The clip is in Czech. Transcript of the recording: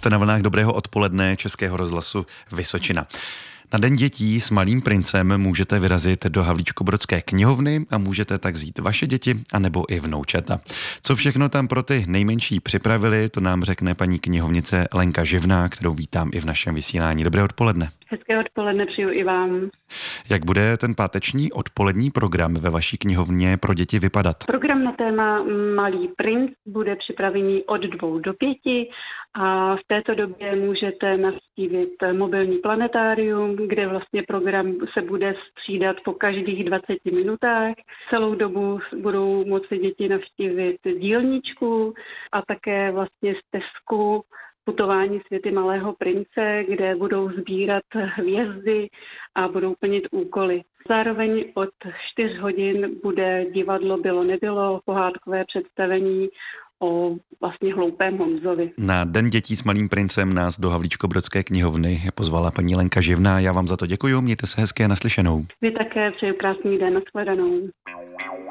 Jste na vlnách dobrého odpoledne Českého rozhlasu Vysočina. Na Den dětí s Malým princem můžete vyrazit do Havlíčkobrodské knihovny a můžete tak vzít vaše děti anebo i vnoučata. Co všechno tam pro ty nejmenší připravili, to nám řekne paní knihovnice Lenka Živná, kterou vítám i v našem vysílání. Dobré odpoledne. Hezké odpoledne přeju i vám. Jak bude ten páteční odpolední program ve vaší knihovně pro děti vypadat? Program na téma Malý princ bude připravený od 2 do 5 a v této době můžete navštívit mobilní planetárium, kde vlastně program se bude střídat po každých 20 minutách. Celou dobu budou moci děti navštívit dílničku a také vlastně stezku Putování světy Malého prince, kde budou sbírat hvězdy a budou plnit úkoly. Zároveň od 4 hodin bude divadlo Bylo nebylo, pohádkové představení o vlastně hloupém Honzovi. Na Den dětí s Malým princem nás do Havlíčkobrodské knihovny pozvala paní Lenka Živná. Já vám za to děkuji, mějte se hezké, naslyšenou. Vy také, přeju krásný den, nashledanou.